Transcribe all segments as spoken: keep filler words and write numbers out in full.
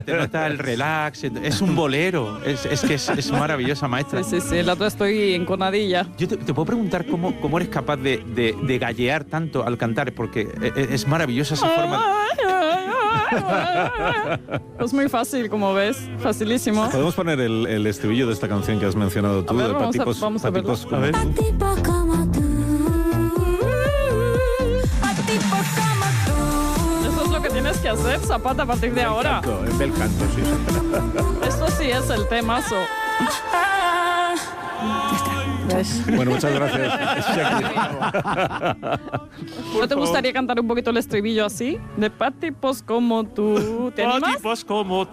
Te nota el relax, es un bolero, es, es que es, es maravillosa, maestra. Sí, sí, sí, la otra estoy enconadilla. Yo te, te puedo preguntar cómo, cómo eres capaz de, de, de gallear tanto al cantar, porque es, es maravillosa esa forma. Es muy fácil, como ves, facilísimo. ¿Podemos poner el, el estribillo de esta canción que has mencionado tú? A ver, de vamos a- Patipos, vamos a verlo. Patipos A ver. Patipos como tú. Patipos como tú. Eso es lo que tienes que hacer, Zapata, a partir de ahora. Canto, el bel canto, sí. Esto sí es el temazo. ¿Ves? Bueno, muchas gracias. ¿No te gustaría cantar un poquito el estribillo así? De patipos como tú. ¿Te animas? Patipos como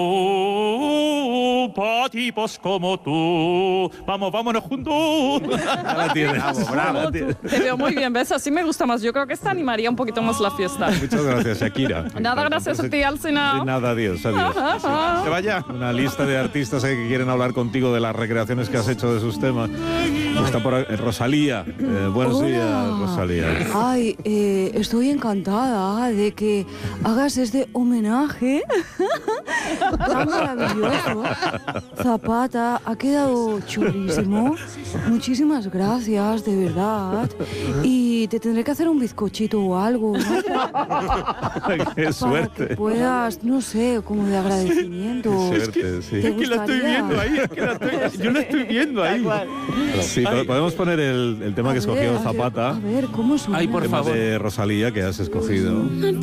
tú, patipos como tú. Vamos, vámonos juntos. Ya la tienes. Bravo, bravo. Como tú. Te veo muy bien, ¿ves? Así me gusta más. Yo creo que esta animaría un poquito más la fiesta. Muchas gracias, Shakira. Nada, gracias a ti, Alsina. De nada, adiós, adiós. Que vaya. Una lista de artistas que quieren hablar contigo de las recreaciones que has hecho de sus temas. Está por ahí, Rosalía. Eh, buenos Hola. días, Rosalía. Ay, eh, estoy encantada de que hagas este homenaje tan maravilloso. Zapata, ha quedado chulísimo. Muchísimas gracias, de verdad. Y te tendré que hacer un bizcochito o algo, ¿no? Qué Para suerte. que puedas, no sé, como de agradecimiento. Qué suerte, sí. ¿Te Es que la estoy gustaría? viendo ahí, es que la estoy, yo la estoy viendo ahí. Sí, po- podemos poner el, el tema A que ver, escogió a ver, Zapata. A ver, ¿cómo suena? Ay, por El tema favor. de Rosalía que has escogido.